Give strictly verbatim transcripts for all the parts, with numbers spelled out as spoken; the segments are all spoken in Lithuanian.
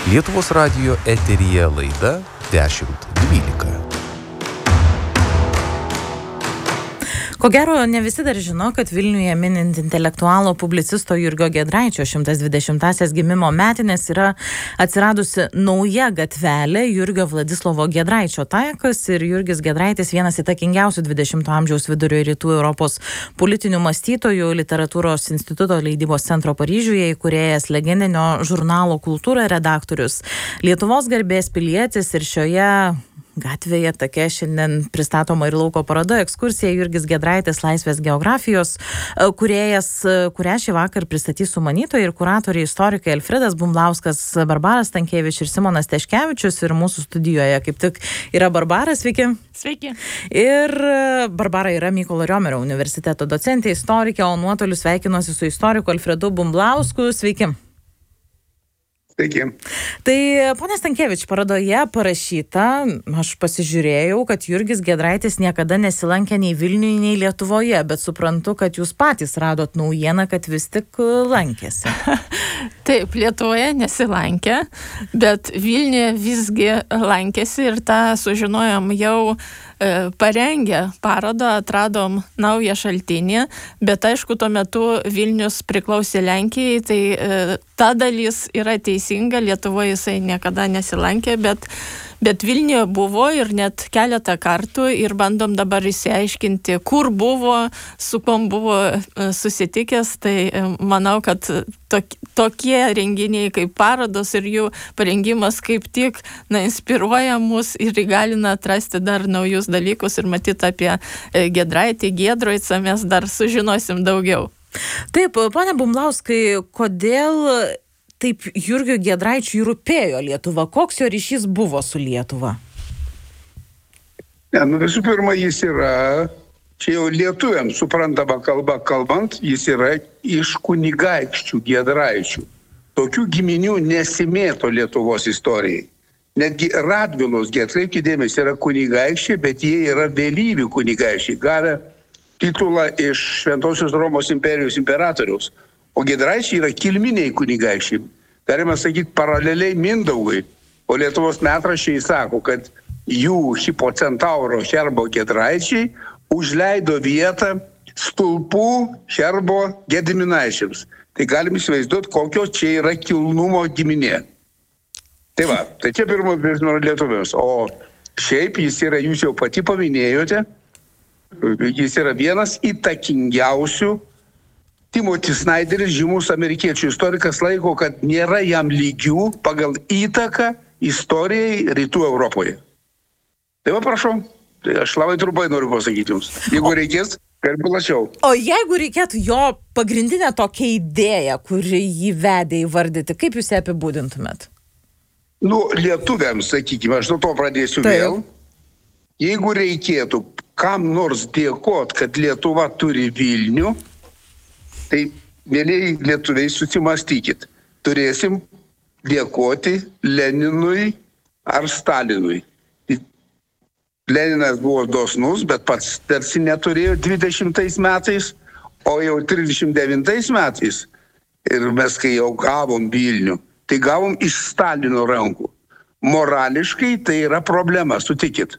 Lietuvos radijo eteryje laida dešimt dvylika. Ko gero, ne visi dar žino, kad Vilniuje minint intelektualo publicisto Jurgio Giedraičio šimtas dvidešimtąsias gimimo metinės yra atsiradusi nauja gatvelė Jurgio Vladislovo Giedraičio takas ir Jurgis Giedraitis vienas įtakingiausių dvidešimto amžiaus vidurio ir rytų Europos politinių mąstytojų, Literatūros instituto leidybos centro Paryžiuje įkūrėjas, legendinio žurnalo Kultūra redaktorius, Lietuvos garbės pilietis ir šioje gatvėje take šiandien pristatoma ir lauko paroda ekskursija Jurgis Giedraitis laisvės geografijos kūrėjas, kurią šį vakar pristatys sumanytojai ir kuratoriai istorikai Alfredas Bumblauskas, Barbara Stankevič ir Simonas Teškevičius, ir mūsų studijoje kaip tik yra Barbara, sveiki. Sveiki. Ir Barbara yra Mykolo Riomerio universiteto docentė, istorikė, o nuotoliu sveikinuosi su istoriku Alfredu Bumblausku, sveiki. Sveiki. Tai, ponia Stankevič, parodoje parašyta, aš pasižiūrėjau, kad Jurgis Giedraitis niekada nesilankė nei Vilniuje, nei Lietuvoje, bet suprantu, kad jūs patys radot naujieną, kad vis tik lankėsi. Taip, Lietuvoje nesilankė, bet Vilniuje visgi lankėsi ir tą sužinojom jau e, parengę parodą, atradom naują šaltinį, bet aišku, tuo metu Vilnius priklausė Lenkijai, tai e, ta dalis yra teisinga, Lietuvoje jisai niekada nesilankė, bet, bet Vilniuje buvo ir net keletą kartų ir bandom dabar išsiaiškinti, kur buvo, su kom buvo susitikęs, tai manau, kad tok, tokie renginiai kaip parodos ir jų parengimas kaip tik na, inspiruoja mus ir įgalina atrasti dar naujus dalykus ir matyti apie Giedraitį, Giedroicą mes dar sužinosim daugiau. Taip, ponia Bumblauskai, kodėl taip Jurgio Giedraičiui rūpėjo Lietuva? Koks jo ryšys buvo su Lietuva? Ne, nu visų pirma, jis yra, čia jau lietuviams suprantama kalba kalbant, jis yra iš kunigaikščių Giedraičių. Tokių giminių nesimėto Lietuvos istorijai. Netgi Radvilos, atkreipkite dėmesį, yra kunigaikščiai, bet jie yra vėlyvi kunigaikščiai, gavę titulą iš Šventosios Romos imperijos imperatoriaus. O Giedraičiai yra kilminiai kunigaikščiai. Galima sakyti paraleliai Mindaugui. O Lietuvos metraščiai sako, kad jų hipocentauro herbo Giedraičiai užleido vietą stulpų herbo Gediminaičiams. Tai galim įsivaizduoti, kokio čia yra kilnumo giminė. Tai va, tai čia pirmo pirmo lietuviams. O šiaip jis yra, jūs jau pati paminėjote, jis yra vienas įtakingiausių. Timothy Snyderis, žymus amerikiečių istorikas, laiko, kad nėra jam lygių pagal įtaką istorijai rytų Europoje. Tai va, prašau, tai aš labai trumpai noriu pasakyti jums. Jeigu reikės, galiu plačiau. O jeigu reikėtų jo pagrindinę tokią idėją, kuri jį vedė įvardyti, kaip jūs ją apibūdintumėt? Nu, lietuviams, sakykime, aš nuo to pradėsiu tai vėl. Jeigu reikėtų kam nors dėkot, kad Lietuva turi Vilnių, tai, mėlyjei lietuviai, susimastykit. Turėsim dėkoti Leninui ar Stalinui. Leninas buvo dosnus, bet pats tarsi neturėjo dvidešimtais metais, o jau trisdešimt devintais metais, ir mes kai jau gavom Vilnių, tai gavom iš Stalino rankų. Morališkai tai yra problema, sutikit.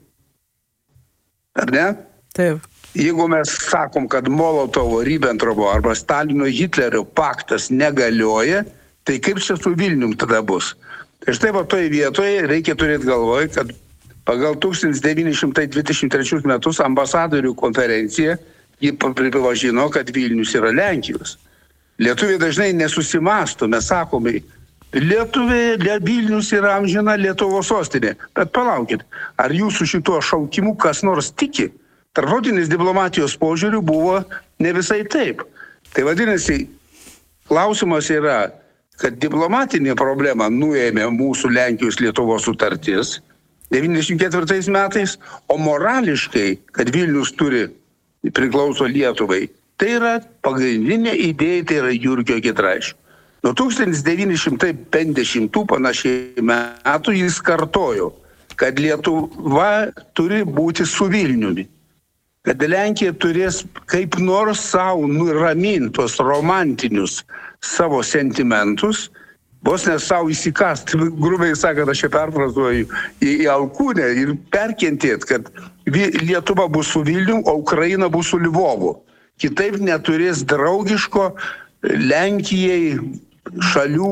Ar ne? Taip. Jeigu mes sakom, kad Molotovo, Ribbentropo arba Stalino Hitlerio paktas negalioja, tai kaip čia su Vilnium tada bus? Tai štai va toje vietoje reikia turėti galvoje, kad pagal tūkstantis devyni šimtai dvidešimt trečius metus ambasadorių konferencija jį pripažino, kad Vilnius yra Lenkijos. Lietuviai dažnai nesusimasto, mes sakome, Lietuviai, Vilnius yra amžina Lietuvos sostinė. Bet palaukit, ar jūsų šituo šaukimu kas nors tiki? Tarptautinės diplomatijos požiūrių buvo ne visai taip. Tai vadinasi, klausimas yra, kad diplomatinė problema nuėmė mūsų Lenkijos Lietuvos sutartis devyniasdešimt ketvirtais metais, o morališkai, kad Vilnius turi priklauso Lietuvai, tai yra pagrindinė idėja, tai yra Jurgio Giedraičio. Nuo tūkstantis devyni šimtai penkiasdešimtų panašiai metų jis kartojo, kad Lietuva turi būti su Vilniumi. Kad Lenkija turės kaip nors savo nuraminti tos romantinius savo sentimentus vos nes savo įsikast, grubiai sakant, aš čia perfrazuoju, į, į alkūnę ir perkentėt, kad Lietuva bus su Vilnium, o Ukraina bus su Lvovu. Kitaip neturės draugiško Lenkijai šalių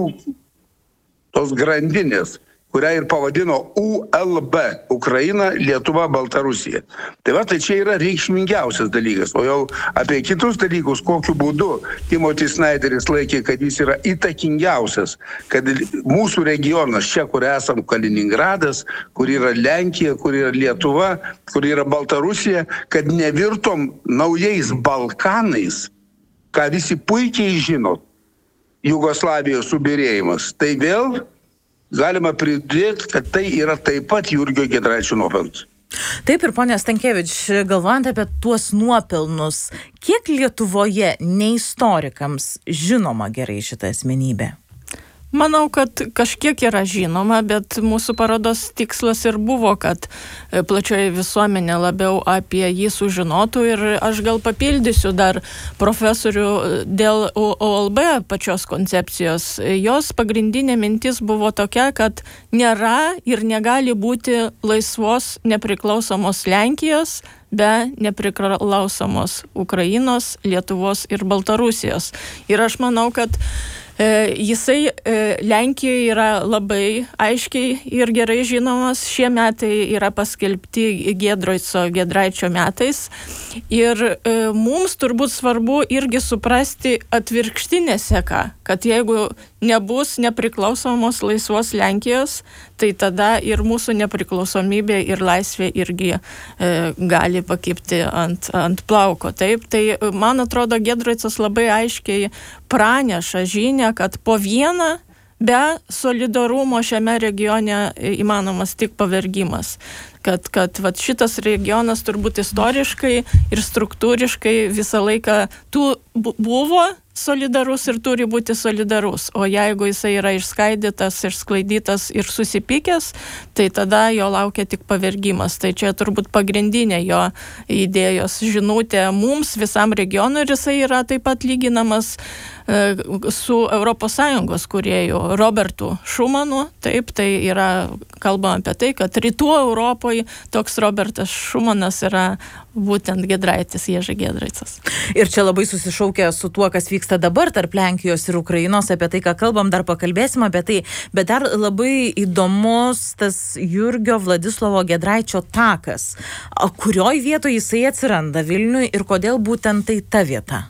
tos grandinės, kurią ir pavadino U L B – Ukraina, Lietuva, Baltarusija. Tai va, tai čia yra reikšmingiausias dalykas. O jau apie kitus dalykus, kokiu būdu Timothy Snyderis laikė, kad jis yra įtakingiausias, kad mūsų regionas čia, kur esam Kaliningradas, kur yra Lenkija, kur yra Lietuva, kur yra Baltarusija, kad nevirtom naujais Balkanais, ką visi puikiai žino, Jugoslavijos subyrėjimas. Tai vėl galima pridėti, kad tai yra taip pat Jurgio Giedraičio nuopelnas. Taip ir ponia Stankevič, galvojant apie tuos nuopelnus, kiek Lietuvoje ne istorikams žinoma gerai šitą asmenybę? Manau, kad kažkiek yra žinoma, bet mūsų parodos tikslas ir buvo, kad plačioji visuomenė labiau apie jį sužinotų ir aš gal papildysiu dar profesorių dėl O L B pačios koncepcijos. Jos pagrindinė mintis buvo tokia, kad nėra ir negali būti laisvos nepriklausomos Lenkijos be nepriklausomos Ukrainos, Lietuvos ir Baltarusijos. Ir aš manau, kad jisai Lenkijoje yra labai aiškiai ir gerai žinomas. Šie metai yra paskelbti Giedroico Giedraičio metais. Ir mums turbūt svarbu irgi suprasti atvirkštinę seką, kad jeigu nebus nepriklausomos laisvos Lenkijos, tai tada ir mūsų nepriklausomybė ir laisvė irgi e, gali pakibti ant, ant plauko. Taip, tai man atrodo, Giedraicas labai aiškiai praneša žinią, kad po vieną be solidarumo šiame regione įmanomas tik pavergimas. Kad, kad vat, šitas regionas turbūt istoriškai ir struktūriškai visą laiką tų buvo solidarus ir turi būti solidarus. O jeigu jisai yra išskaidytas, išsklaidytas ir susipykęs, tai tada jo laukia tik pavergimas. Tai čia turbūt pagrindinė jo idėjos žinutė mums, visam regionui, ir jisai yra taip pat lyginamas e, su Europos Sąjungos kūrėju Robertu Šumanu. Taip, tai yra kalbama apie tai, kad rytų Europoje toks Robertas Šumanas yra būtent Giedraitis, Ježy Giedraicas. Ir čia labai susišaukia su tuo, kas vyksta dabar tarp Lenkijos ir Ukrainos, apie tai, ką kalbam, dar pakalbėsim apie tai, bet dar labai įdomus tas Jurgio Vladislovo Giedraičio takas. Kurioj vietoje jisai atsiranda Vilniui ir kodėl būtent tai ta vieta?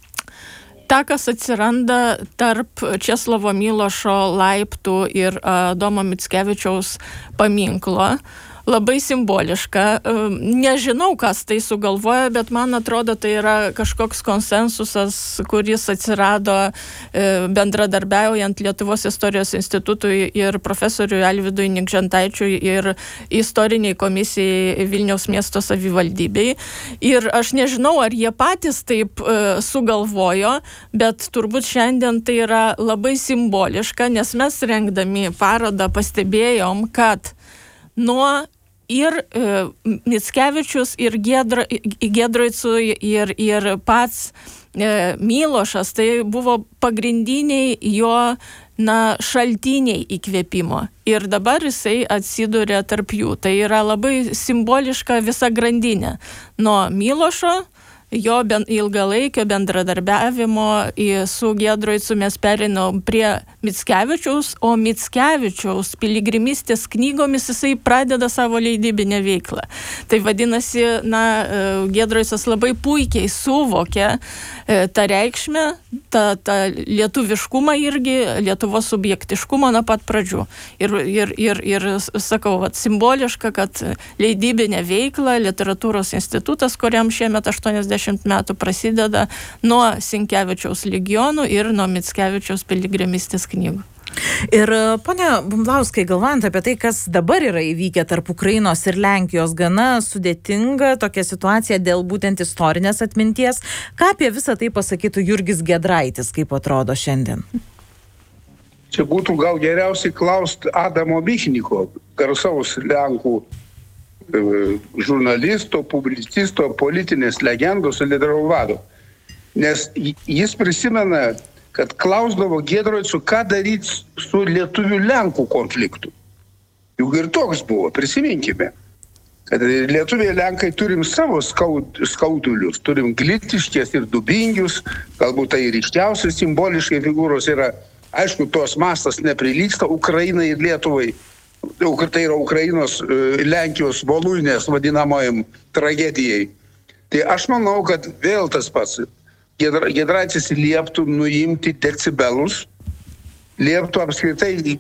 Takas atsiranda tarp Česlovo Milošo laiptų ir Adomo Mickevičiaus paminklo. Labai simboliška. Nežinau, kas tai sugalvoja, bet man atrodo, tai yra kažkoks konsensusas, kuris atsirado bendradarbiaujant Lietuvos istorijos institutui ir profesoriui Alvydui Nikžentaičiui ir istoriniai komisijai Vilniaus miesto savivaldybei. Ir aš nežinau, ar jie patys taip sugalvojo, bet turbūt šiandien tai yra labai simboliška, nes mes rengdami parodą pastebėjom, kad nuo ir e, Mickevičius ir Giedra, Giedraicui ir, ir pats e, Milošas, tai buvo pagrindiniai jo na, šaltiniai įkvėpimo. Ir dabar jisai atsiduria tarp jų. Tai yra labai simboliška visa grandinė. Nuo Milošo, jo ben, ilgalaikio bendradarbiavimo su Giedraicu mes perinom prie Mickevičiaus, o Mickevičiaus piligrimistės knygomis jisai pradeda savo leidybinę veiklą. Tai vadinasi, na, Giedraicas labai puikiai suvokia tą reikšmę, tą, tą lietuviškumą irgi, Lietuvos subjektiškumą nuo pat pradžių. Ir, ir, ir, ir sakau, vat, simboliška, kad leidybinė veikla, Literatūros institutas, kuriam šiemet aštuoniasdešimt metų prasideda nuo Sinkevičiaus legionų ir nuo Mickevičiaus piligrimistės knygų. Ir ponia Bumblauskai, galvojant apie tai, kas dabar yra įvykę tarp Ukrainos ir Lenkijos, gana sudėtinga tokia situacija dėl būtent istorinės atminties. Ką apie visą tai pasakytų Jurgis Giedraitis, kaip atrodo šiandien? Čia būtų gal geriausiai klausti Adamo Michniko, garsaus Lenkų žurnalisto, publicisto, politinės legendos, solidarumo vado. Nes jis prisimena kad klausdavo Giedroico, ką daryti su lietuvių Lenkų konfliktu. Juk ir toks buvo, prisiminkime, kad lietuviai Lenkai turim savo skaud, skaudulius, turim Glitiškės ir Dubingius, galbūt tai ryškiausios simboliškai figūros yra, aišku, tos mastas neprilyksta Ukrainai ir Lietuvai, tai yra Ukrainos, Lenkijos voluinės vadinamojam tragedijai. Tai aš manau, kad vėl tas pats. Giedraitis lieptų nuimti decibelus, lieptų apskritai